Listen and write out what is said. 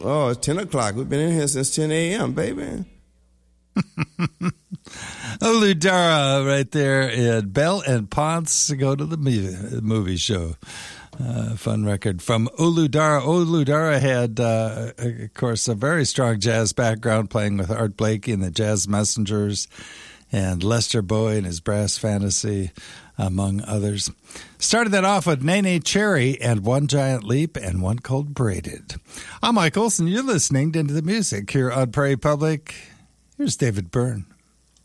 Oh, it's 10 o'clock. We've been in here since 10 a.m., baby. Olu Dara right there at Bell and Ponce to go to the movie show. Fun record from Olu Dara. Olu Dara had, of course, a very strong jazz background, playing with Art Blakey and the Jazz Messengers and Lester Bowie and his Brass Fantasy, among others. Started that off with Nene Cherry and One Giant Leap and One Cold Braided. I'm Mike Olson. You're listening to Into the Music here on Prairie Public. Here's David Byrne.